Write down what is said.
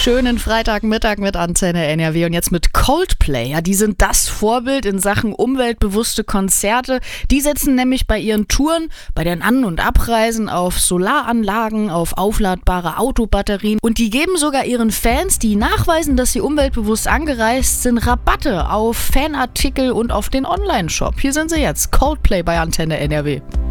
Schönen Freitagmittag mit Antenne NRW und jetzt mit Coldplay. Ja, die sind das Vorbild in Sachen umweltbewusste Konzerte. Die setzen nämlich bei ihren Touren, bei den An- und Abreisen auf Solaranlagen, auf aufladbare Autobatterien und die geben sogar ihren Fans, die nachweisen, dass sie umweltbewusst angereist sind, Rabatte auf Fanartikel und auf den Online-Shop. Hier sind sie jetzt, Coldplay bei Antenne NRW.